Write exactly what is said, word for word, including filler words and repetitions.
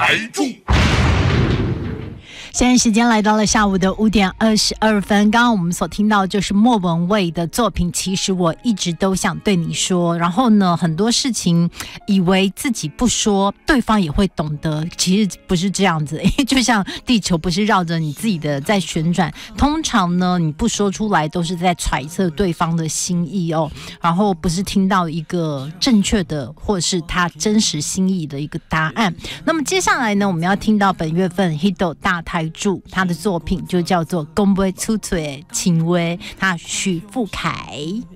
台柱。 现在时间来到了下午的五点二十二分，刚刚我们所听到就是莫文蔚的作品，其实我一直都想对你说。然后呢，很多事情以为自己不说，对方也会懂得，其实不是这样子。就像地球不是绕着你自己的在旋转，通常呢你不说出来都是在揣测对方的心意哦，然后不是听到一个正确的或是他真实心意的一个答案。那么接下来呢，我们要听到本月份 Hito 大台柱他的作品就叫做《讲不出嘴的情话》，他许富凯。